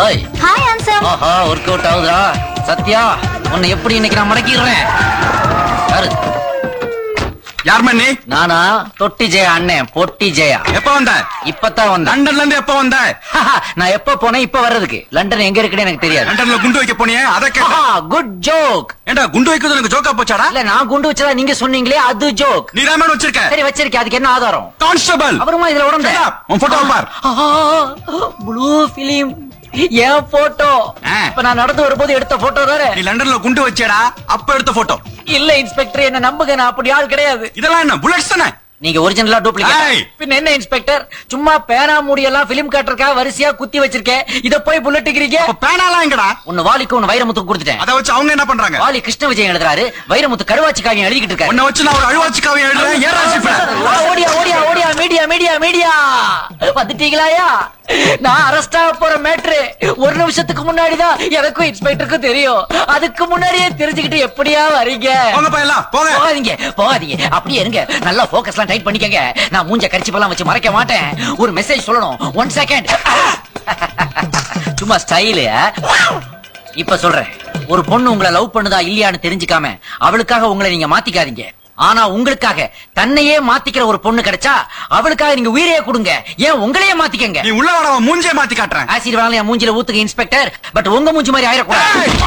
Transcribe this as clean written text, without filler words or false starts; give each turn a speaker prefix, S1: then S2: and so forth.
S1: Hi
S2: hi answer.
S1: ஆஹா work out ஆகுதா சத்யா உன்னை எப்படி இன்னைக்கு நான் மடக்கிடுறேன். யாரு?
S3: யார் மண்ணி?
S1: நானா? தொட்டி ஜெயா அண்ணன் பொட்டி ஜெயா.
S3: எப்ப வந்த?
S1: இப்பதான் வந்தேன்.
S3: லண்டன்ல இருந்து எப்ப வந்த?
S1: நான் எப்ப போனேன் இப்ப வர்றதுக்கு. லண்டன் எங்க இருக்குன்னு எனக்கு தெரியாது.
S3: லண்டன்ல குண்டு வைக்க போனியே அத கேட்டா.
S1: Good joke.
S3: ஏண்டா குண்டு வைக்கிறது எனக்கு ஜோக்கா போச்சாடா?
S1: இல்ல நான் குண்டு வச்சதா நீங்க சொன்னீங்களே அது ஜோக்.
S3: நீ தான் மேன் வச்சிருக்க.
S1: சரி வச்சிருக்கேன் அதுக்கு என்ன ஆதாரம்?
S3: கான்ஸ்டபிள்
S1: அப்புறமா இதுல உடம்பு
S3: உன் போட்டோ பார்.
S1: ப்ளூ பிலிம் என் போட்டோ. இப்ப நான் நடந்து வரும்போது எடுத்த போட்டோ தானே.
S3: நீ லண்டன்ல குண்டு வச்சேடா அப்ப எடுத்த போட்டோ.
S1: இல்ல இன்ஸ்பெக்டர் என்ன நம்புங்க நான் அப்படி ஆள் கிடையாது.
S3: இதெல்லாம் என்ன புல்லட்ஸ் தானே?
S1: நீங்க ஒரிஜினலா
S3: ஏய்.
S1: டூப்ளிகேட். பின்ன என்ன இன்ஸ்பெக்டர் சும்மா பேனா மூடியெல்லாம் பிலிம் காட்டுறக்கா வரிசையா குத்தி வச்சிருக்கேன். இத போய் புல்லட்டுக்கிறீங்க.
S3: அப்ப பேனாலாம் எங்கடா?
S1: ஒன்னு வாலிக்கு ஒன்னு வைரமுத்துக்கு கொடுத்துட்டேன்.
S3: அத வச்சு அவங்க என்ன பண்றாங்க?
S1: வாலி கிருஷ்ண விஜயன் எழுதுறாரு, வைரமுத்து கருவாச்சி காவியம் எழுதிக்கிட்டு இருக்காரு.
S3: உன்னை வச்சு நான் ஒரு அழுவாச்சி காவியம் எழுதுறேன். ஏன் ராசிப்ப?
S1: ஓடியா ஓடியா ஓடியா மீடியா மீடியா மீடியா வந்துட்டீங்களாயா? நான் அரெஸ்ட் ஆக போற மேட்ரு ஒரு நிமிஷத்துக்கு முன்னாடிதான் எனக்கும் இன்ஸ்பெக்டருக்கும் தெரியும். அதுக்கு முன்னாடியே தெரிஞ்சுக்கிட்டு எப்படியா வரீங்க?
S3: போங்க போயலாம் போங்க.
S1: போகாதீங்க போகாதீங்க அப்படியே இருங்க. நல்லா போக்கஸ்லாம் டைட் பண்ணிக்கங்க. நான் மூஞ்ச கரிச்சிப்பெல்லாம் வச்சு மறைக்க மாட்டேன். ஒரு மெசேஜ் சொல்லணும். 1 செகண்ட். சும்மா ஸ்டைலு. இப்ப சொல்றேன். ஒரு பொண்ணு உங்களை லவ் பண்ணுதா இல்லையான்னு தெரிஞ்சுக்காம அவளுக்காக உங்களை நீங்க மாத்திக்காதீங்க. ஆனா உங்களுக்காக தன்னையே மாத்திக்கிற ஒரு பொண்ணு கிடைச்சா அவளுக்காக நீங்க உயிரையே கொடுங்க. ஏன் உங்களையே மாத்திக்கங்க.
S3: நீ உள்ள வர மூஞ்சே மாத்தி காட்டுறேன்.
S1: ஆசிட் வேணாலும் என் மூஞ்சில ஊத்துங்க இன்ஸ்பெக்டர். பட் உங்க மூஞ்சி மாதிரி ஆயிடக்கூடாது.